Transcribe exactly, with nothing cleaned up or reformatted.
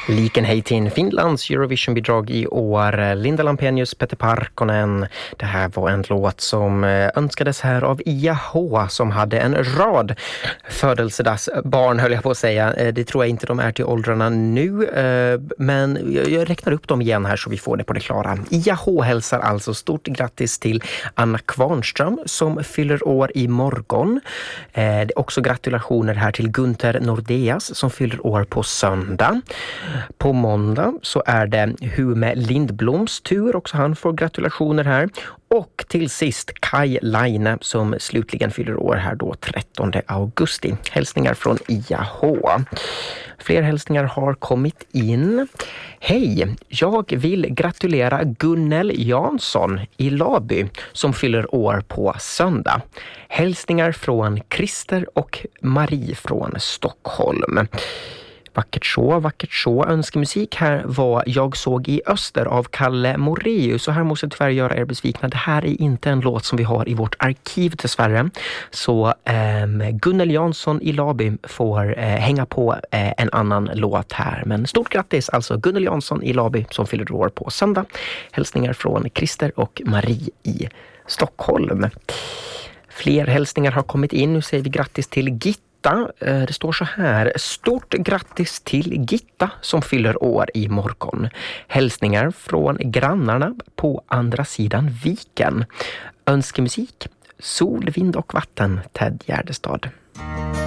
Liken hej till Finlands Eurovision-bidrag i år. Linda Lampenius, Peter Parkkonen. Det här var en låt som önskades här av I A H som hade en rad födelsedagsbarn, höll jag på att säga. Det tror jag inte de är till åldrarna nu, men jag räknar upp dem igen här så vi får det på det klara. I A H hälsar alltså stort grattis till Anna Kvarnström som fyller år i morgon. Det är också gratulationer här till Gunther Nordeas som fyller år på söndag. På måndag så är det Hume Lindbloms tur, också han får gratulationer här. Och till sist Kai Laine som slutligen fyller år här då trettonde augusti. Hälsningar från I A H. Fler hälsningar har kommit in. Hej, jag vill gratulera Gunnel Jansson i Laby som fyller år på söndag. Hälsningar från Christer och Marie från Stockholm. Vackert så, vackert så. Önskemusik här var Jag såg i öster av Kalle Moreus. Så här måste jag tyvärr göra er besvikna. Det här är inte en låt som vi har i vårt arkiv dessvärre. Så ähm, Gunnel Jansson i Laby får äh, hänga på äh, en annan låt här. Men stort grattis alltså Gunnel Jansson i Laby som fyller år på söndag. Hälsningar från Christer och Marie i Stockholm. Fler hälsningar har kommit in. Nu säger vi grattis till Gitta. Det står så här: stort grattis till Gitta som fyller år i morgon. Hälsningar från grannarna på andra sidan viken. Önskemusik, sol, vind och vatten, Ted Gärdestad.